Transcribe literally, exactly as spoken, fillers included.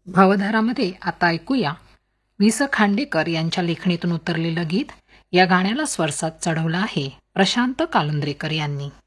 भवधारामध्ये आता ऐकूया वि स खांडेकर यांच्या लेखणीतून उतरलेलं गीत. या गाण्याला स्वरसाद चढवला आहे प्रशांत कालुंद्रेकर यांनी.